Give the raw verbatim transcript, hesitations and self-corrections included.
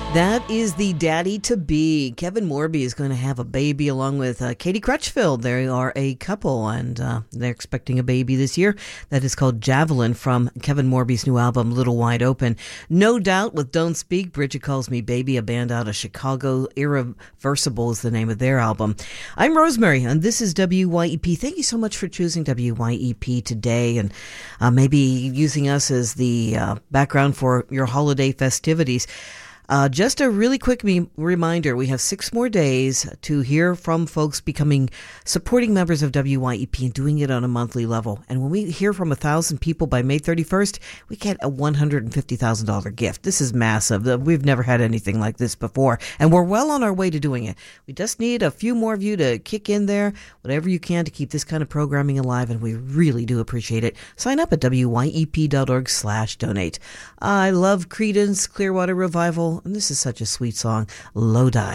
That is the daddy-to-be. Kevin Morby is going to have a baby along with uh, Katie Crutchfield. They are a couple, and uh, they're expecting a baby this year. That is called Javelin from Kevin Morby's new album, Little Wide Open. No Doubt with Don't Speak, Bridget Calls Me Baby, a band out of Chicago. Irreversible is the name of their album. I'm Rosemary, and this is W Y E P. Thank you so much for choosing W Y E P today, and uh, maybe using us as the uh, background for your holiday festivities. Uh, just a really quick me- reminder, we have six more days to hear from folks becoming supporting members of W Y E P and doing it on a monthly level. And when we hear from one thousand people by May thirty-first, we get a one hundred fifty thousand dollars gift. This is massive. We've never had anything like this before, and we're well on our way to doing it. We just need a few more of you to kick in there, whatever you can to keep this kind of programming alive, and we really do appreciate it. Sign up at W Y E P dot org slash donate. I love Creedence Clearwater Revival, and this is such a sweet song, Lodi.